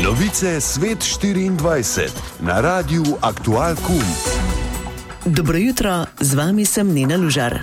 Novice Svet 24 na Radiu Aktual KUN. Dobro jutro, z vami sem Nina Lužar.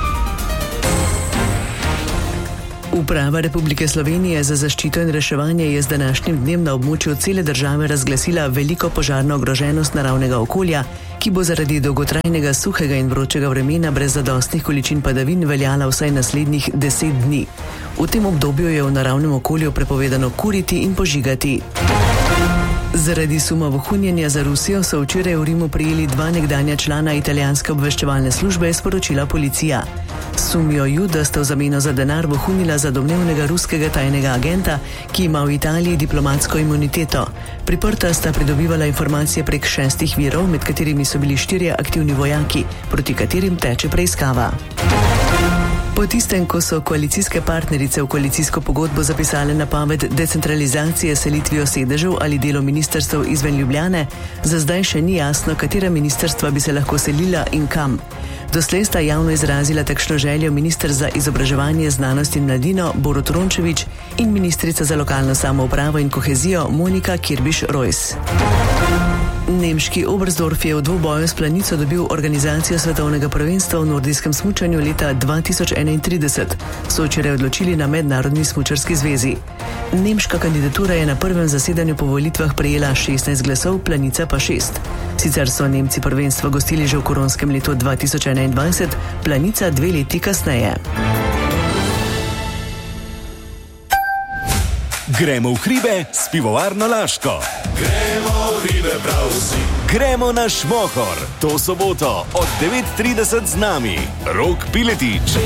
Uprava Republike Slovenije za zaščito in reševanje je z današnjim dnem na območju cele države razglasila veliko požarno ogroženost naravnega okolja, ki bo zaradi dolgotrajnega suhega in vročega vremena brez zadostnih količin padavin veljala vsaj naslednjih 10 dni. V tem obdobju je v naravnem okolju prepovedano kuriti in požigati. Zaradi suma vohunjenja za Rusijo so včeraj v Rimu prijeli 2 nekdanja člana italijanske obveščevalne službe, je sporočila policija. Sumijo ju, da sta v zameno za denar vohunila za domnevnega ruskega tajnega agenta, ki ima v Italiji diplomatsko imuniteto. Priprta sta pridobivala informacije prek 6 virov, med katerimi so bili 4 aktivni vojaki, proti katerim teče preiskava. Po tistem, ko so koalicijske partnerice v koalicijsko pogodbo zapisale napoved decentralizacije selitvijo sedežev ali delo ministrstev izven Ljubljane, za zdaj še ni jasno, katera ministrstva bi se lahko selila in kam. Doslej sta javno izrazila takšno željo minister za izobraževanje, znanost in mladino Borut Rončević in ministrica za lokalno samoupravo in kohezijo Monika Kirbiš-Rojs. Nemški Oberstdorf je v dvoboju s Planico dobil organizacijo svetovnega prvenstva v nordijskem smučanju leta 2031, so včeraj odločili na Mednarodni smučarski zvezi. Nemška kandidatura je na prvem zasedanju po volitvah prejela 16 glasov, Planica pa 6. Sicer so Nemci prvenstvo gostili že v koronskem letu 2021, Planica 2 leti kasneje. Gremo v hribe s pivovarno Laško. Gremo v hribe prav vsi. Gremo na Šmohor. To soboto od 9:30 z nami Rok Piletič.